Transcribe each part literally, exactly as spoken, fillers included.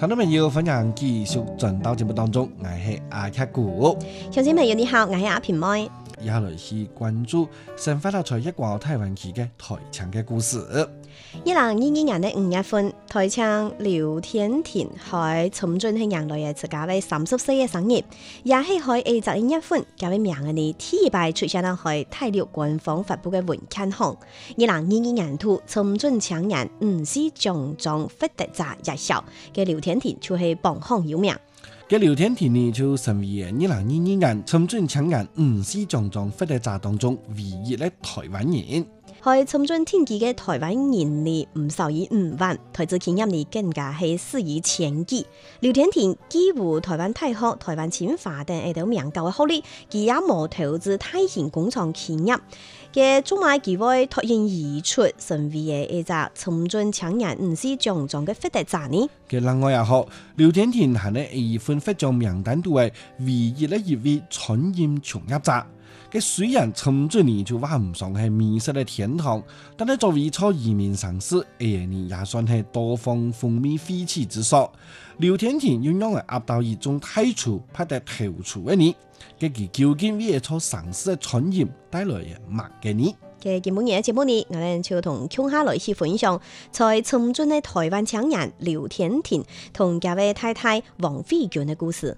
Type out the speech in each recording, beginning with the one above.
聽眾朋友，歡迎繼續進到節目當中，我係阿克古。 鄉親朋友你好，我係阿平妹。 以下來是關注生發在一個台灣期嘅台唱嘅故事。 二零二二年的五月份，台唱劉天田喺從進係迎來嘅自家嘅三十歲嘅生日，也係喺二十一月份，佢嘅名嘅呢第一擺出現喺大陸官方發布嘅文刊上。二零二二年度從進青年五四獎狀獲得者熱銷嘅劉天田就係榜上有名。 嘅劉天田呢就成為二零二二年從進青年五四獎狀獲得者當中唯一嘅台灣人。 喺從進天記嘅台灣人呢唔少於五萬，台資企業呢更加係四以千計。劉天田幾乎台灣大學、台灣清華等一啲名校嘅學歷，佢也冇投資大型工廠企業嘅，仲埋佢為脫穎而出，成為嘅一隻從進青年五四獎狀嘅獲得者呢。 嘅另外也好，劉天田係呢二份獲獎名單度嘅唯一嘅一位傳音從業者。佢雖然從進呢就話唔上係美食嘅天堂，但係作為初移民城市，誒呢也算係多方風靡廢棄之所。劉天田要讓人壓到一種太處拍得頭處嘅呢，佢佢究竟為咗城市嘅傳音帶來嘅乜嘅呢？ 嘅今日嘅節目呢，我哋就同鄉下來去分享，在從進嘅台灣青年劉天田同佢位太太王惠娟嘅故事。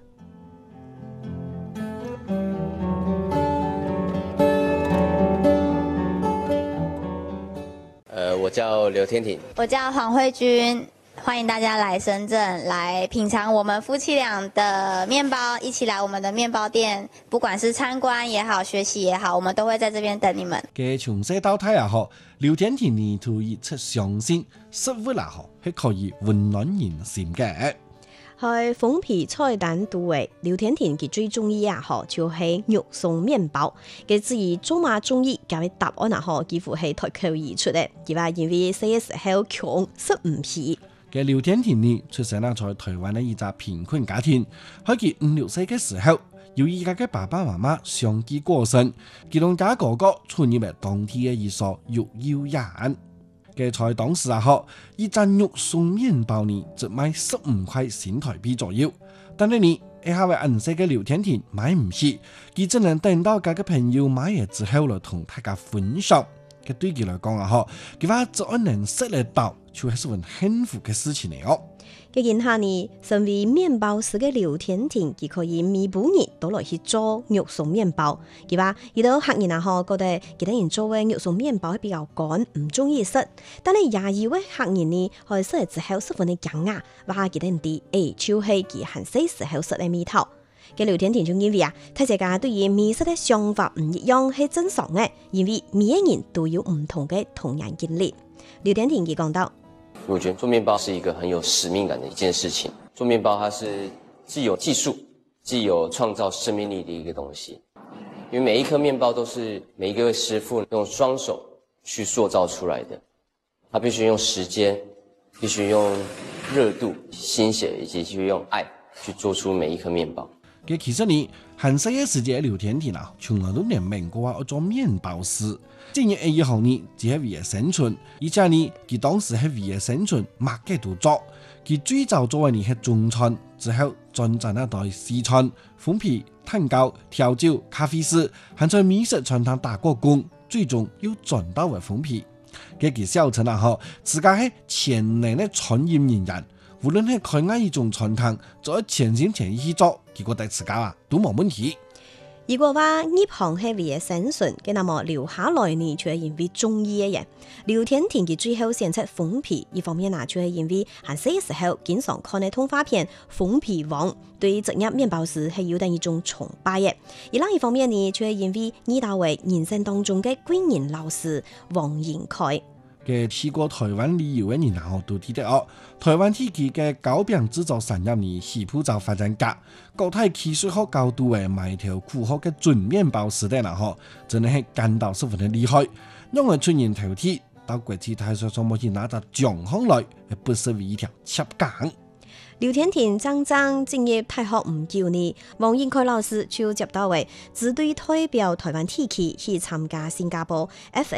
呃，我叫劉天田， 我叫黃惠娟，歡迎大家來深圳來品嘗我們夫妻倆的麵包，一起來我們的麵包店，不管是參觀也好，學習也好，我們都會在這邊等你們。 嘅從細到大也好，劉天田呢都一直相信食物也好係可以溫暖人心嘅。 喺封皮菜單度嘅劉天田佢最中意也好，就係肉鬆麵包。佢至於做乜中意，佢嘅答案也好，幾乎係脫口而出嘅。佢話因為細嘅時候窮，食唔起。 嘅劉天田呢出生喺在台灣嘅一個貧困家庭，喺佢五六歲嘅時候，由於佢嘅爸爸媽媽相繼過身，佢同家哥哥出入嚟當地嘅一所育幼院。嘅在當時啊，嗬，一盞肉鬆麵包呢，只賣十五塊新台幣左右。但係呢，一下位銀色嘅劉天田買唔起，佢只能等到佢嘅朋友買嘢之後來同大家分享。佢對佢來講啊，嗬，佢話只要能食得到，就係份幸福嘅事情嚟哦。 嘅現下呢，身為麵包師嘅劉天田，佢可以每半日都來去做肉鬆麵包。佢話遇到客人啊，嗬，覺得其他人做嘅肉鬆麵包係比較乾，唔中意食。但係廿二位客人呢，喺食咗之後十分嘅驚訝，話其他人啲誒，就係佢行細時候食嘅味道。嘅劉天田仲認為啊，大家對於美食嘅想法唔一樣係正常嘅，因為每一個人都有唔同嘅童年經歷。劉天田佢講到。 我覺得做麵包是一個很有使命感的一件事情。做麵包它是既有技術，既有創造生命力的一個東西。因為每一顆麵包都是每一個師傅用雙手去塑造出來的，他必須用時間，必須用熱度、心血以及去用愛去做出每一顆麵包。 嘅其實呢，很細嘅時節，劉天田啊，從來都冇明過話做麵包師。正因呢一行呢，只係為咗生存，而且呢，佢當時係為咗生存，乜嘅都做。佢最早做嘅呢係中餐，之後轉戰一代西餐，封皮、蛋糕、調酒、咖啡師，還在美食餐廳打過工，最終又轉到為封皮。嘅佢小陳啊，嗬，自家係前年嘅傳音人員，無論係開啱一種餐廳，做全心全意去做，結果對自家啊都冇問題。 如果話入行係為咗生存，嘅那麼留下來呢，就係因為中意嘅人。劉天田佢最後選擇封皮，一方面啊，就係因為喺細嘅時候經常看嘅動畫片《封皮王》，對職業麵包師係有等一種崇拜嘅。而另一方面呢，就係因為遇到為人生當中嘅貴人老師王延凱。 嘅去過台灣旅遊嘅人啊，都記得哦。台灣地區嘅糕餅製造產業呢，起步就發展價，國泰技術學高度嘅埋頭苦學嘅準麵包時代啦，嗬，真係係幹到十分嘅厲害，讓人出人頭地，到國際大賽上冇去拿到獎項來，係不失為一條插槓。 劉天田正正進入大學唔久呢，王延凱老師就接到位，只對代表台灣地區去參加新加坡 F